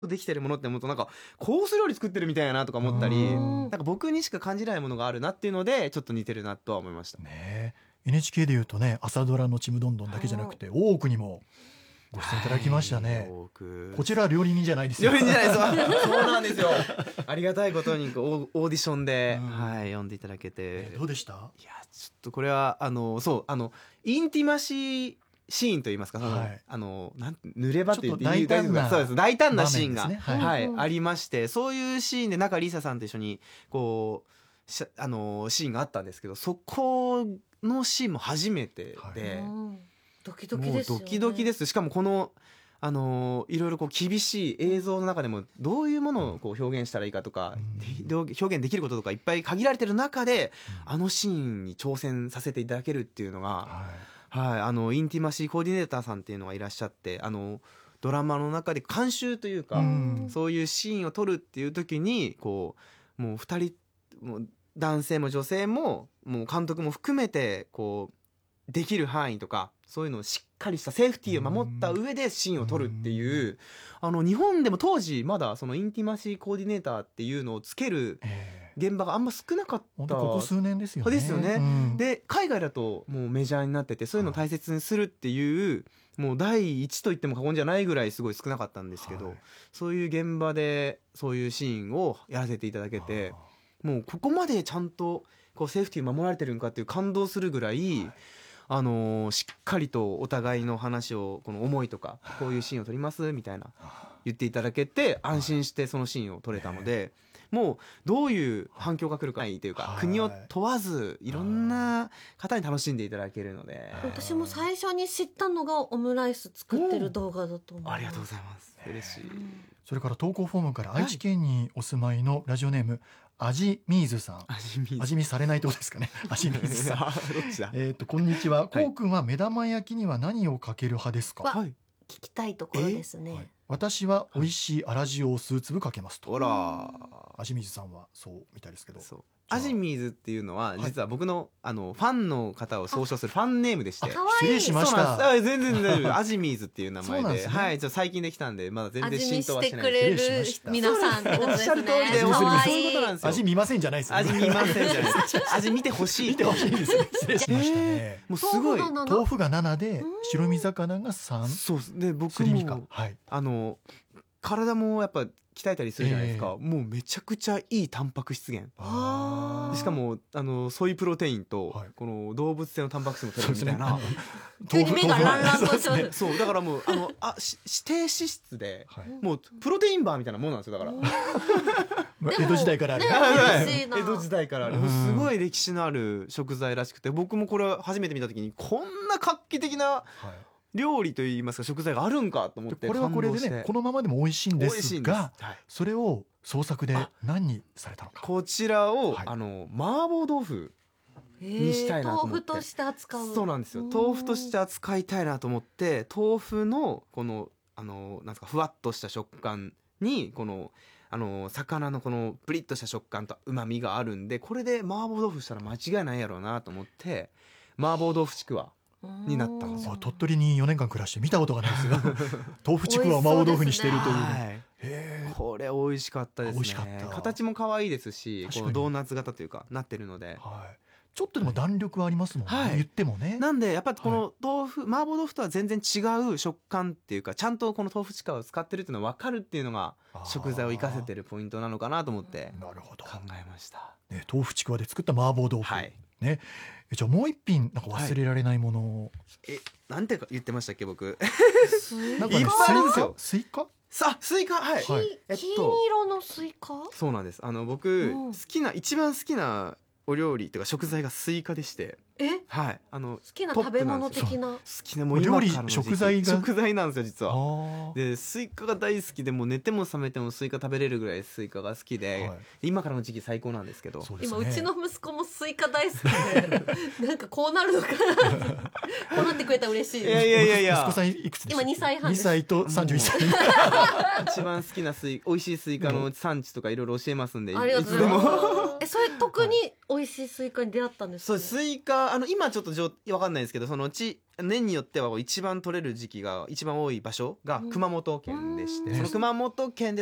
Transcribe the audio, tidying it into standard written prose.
できてるものって思うとなんかコース料理作ってるみたいやなとか思ったり、 うんなんか僕にしか感じないものがあるなっていうのでちょっと似てるなとは思いました。 ね。 NHK でいうとね、朝ドラのちむどんどんだけじゃなくて大奥にもご出演いただきましたね。こちらは料理人じゃないですよ。 料理人じゃないですそうなんですよ。ありがたいことにオーディションで、呼んでいただけて、 どうでした？ いやちょっとこれはインティマシーシーンといいますか、濡れ場という大胆な、 そうです、大胆なシーンが、 ね、 ありまして、そういうシーンで中里依紗さんと一緒にこうシーンがあったんですけど、そこのシーンも初めてで、 ドキドキですよね。 もうドキドキです。しかもこのいろいろこう厳しい映像の中でもどういうものをこう表現したらいいかとか、表現できることとかいっぱい限られてる中で、シーンに挑戦させていただけるっていうのが、インティマシーコーディネーターさんっていうのがいらっしゃって、ドラマの中で監修というか、そういうシーンを撮るっていう時にこうもう2人もう男性も女性ももう監督も含めてこうできる範囲とかそういうのをしっかりしたセーフティーを守った上でシーンを撮るっていう、日本でも当時まだそのインティマシーコーディネーターっていうのをつける現場があんま少なかった。 ここ数年ですよね。 ですよね。で海外だともうメジャーになってて、そういうのを大切にするっていうもう第一と言っても過言じゃないぐらいすごい少なかったんですけど、そういう現場でそういうシーンをやらせていただけて、もうここまでちゃんとこうセーフティー守られてるんかっていう感動するぐらい、しっかりとお互いの話をこの思いとかこういうシーンを撮りますみたいな言っていただけて、安心してそのシーンを撮れたので、もうどういう反響が来るかないというか、国を問わずいろんな方に楽しんでいただけるので、 私も最初に知ったのがオムライス作ってる動画だと思う。 ありがとうございます。嬉しい。 それから投稿フォームから愛知県にお住まいのラジオネーム味ミーズさん、味見されないとですかね。味ミーズさんどっちだ。 こんにちは。こうくんは目玉焼きには何をかける派ですか？ 聞きたいところですね。 私は美味しい粗塩を数粒かけますと。 ほら、 味水さんはそうみたいですけど、 味水っていうのは実は僕のファンの方を総称するファンネームでして、 失礼しました。 全然大丈夫。味水っていう名前で、はい、ちょっと最近できたできたんでまだ全然浸透はしてない。 味見してくれる皆さんってことですね。 おっしゃる通りで、そういうことなんですよ。 味見ませんじゃないですよ。 味見ませんじゃないです。味見てほしい。 見てほしいですね。失礼しましたね。 もうすごい。 豆腐が7で白身魚が3。 そうで、僕も体もやっぱ鍛えたりするじゃないですか。もうめちゃくちゃいいタンパク質源。しかもソイプロテインとこの動物性のタンパク質も取れるみたいな。 急に目がランランとしてる。 そうだからもう指定脂質でもうプロテインバーみたいなもんなんですよ。だから江戸時代からある。 江戸時代からある。すごい歴史のある食材らしくて、僕もこれ初めて見た時にこんな画期的な料理といいますか食材があるんかと思って、 これはこれでね、このままでも美味しいんですが、それを創作で何にされたのか。 こちらを麻婆豆腐にしたいなと思って。 豆腐として扱う。 そうなんですよ。豆腐として扱いたいなと思って、豆腐のこのなんですかふわっとした食感にこの魚のこのプリッとした食感と旨味があるんで、これで麻婆豆腐したら間違いないやろうなと思って麻婆豆腐ちくわになったんですよ。 鳥取に4年間暮らして見たことがないですが豆腐ちくわを麻婆豆腐にしているという、 これ美味しかったですね。形も可愛いですし、このドーナツ型というかなってるので、 ちょっとでも弾力はありますもんね、言ってもね。 なんでやっぱりこの麻婆豆腐とは全然違う食感っていうか、ちゃんとこの豆腐ちくわを使ってるっていうのが分かるっていうのが食材を生かせてるポイントなのかなと思って考えました。 豆腐ちくわで作った麻婆豆腐、ね。じゃあもう一品なんか忘れられないもの、 なんて言ってましたっけ僕。 なんかいっぱいあるんですよ。 スイカ？ スイカ、 金色のスイカ？ そうなんです。僕一番好きなお料理というか食材がスイカでして、 好きな食べ物的な。 好きなもう料理食材なんですよ実は。でスイカが大好きで、もう寝ても覚めてもスイカ食べれるぐらいスイカが好きで、今からの時期最高なんですけど、 今うちの息子もスイカ大好きでなんかこうなるのかなこうなってくれたら嬉しい。 いや息子さんいくつですか？ 今2歳半です。 2歳と31歳一番好きな美味しいスイカの産地とかいろいろ教えますんで、 ありがとうございます。それ特に美味しいスイカに出会ったんですか？ そう、スイカは今ちょっと分かんないですけど、その年によっては一番取れる時期が一番多い場所が熊本県でして、その熊本県で